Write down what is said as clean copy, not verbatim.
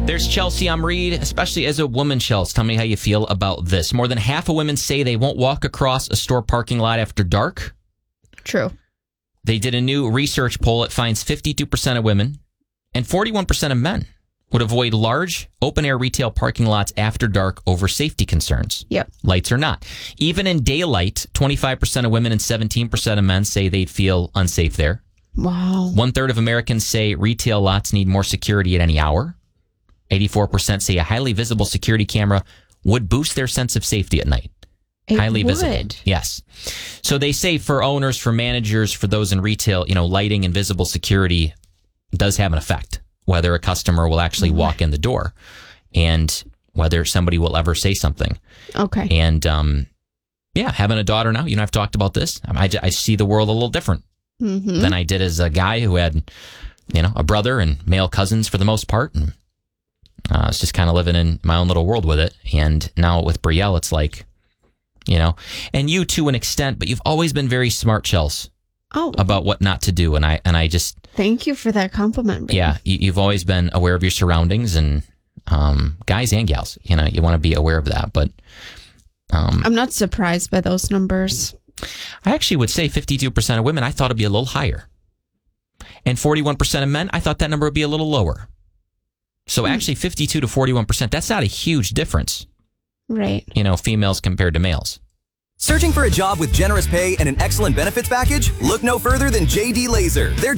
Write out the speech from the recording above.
There's Chelsea. I'm Reed, especially as a woman, Chelsea. Tell me how you feel about this. More than half of women say they won't walk across a store parking lot after dark. True. They did a new research poll. It finds 52% of women and 41% of men would avoid large open-air retail parking lots after dark over safety concerns. Yep. Lights or not. Even in daylight, 25% of women and 17% of men say they'd feel unsafe there. Wow. 1/3 of Americans say retail lots need more security at any hour. 84% say a highly visible security camera would boost their sense of safety at night. It Highly would. visible. Yes. So they say for owners, for managers, for those in retail, lighting and visible security does have an effect, whether a customer will actually walk in the door and whether somebody will ever say something. Okay. And having a daughter now, I've talked about this. I see the world a little different than I did as a guy who had, a brother and male cousins for the most part. And I was just kind of living in my own little world with it. And now with Brielle, it's like, and you to an extent, but you've always been very smart, Chelsea, about what not to do. And I just... Thank you for that compliment. Babe. Yeah, you've always been aware of your surroundings, and guys and gals, you want to be aware of that. But I'm not surprised by those numbers. I actually would say 52% of women, I thought it'd be a little higher. And 41% of men, I thought that number would be a little lower. So actually 52 to 41%, that's not a huge difference. Right. Females compared to males. Searching for a job with generous pay and an excellent benefits package? Look no further than JD Laser. Their